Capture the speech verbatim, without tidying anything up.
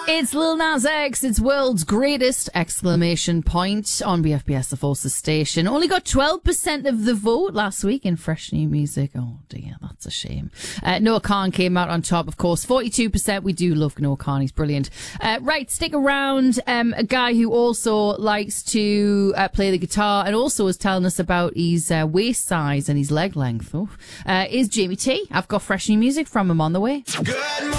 It's Lil Nas X. It's world's greatest exclamation point on B F B S, the Forces station. Only got twelve percent of the vote last week in fresh new music. Oh dear, that's a shame. Uh, Noah Khan came out on top, of course. forty-two percent. We do love Noah Khan. He's brilliant. Uh, right, stick around. Um, a guy who also likes to uh, play the guitar and also is telling us about his uh, waist size and his leg length. Oh, uh, is Jamie T. I've got fresh new music from him on the way. Good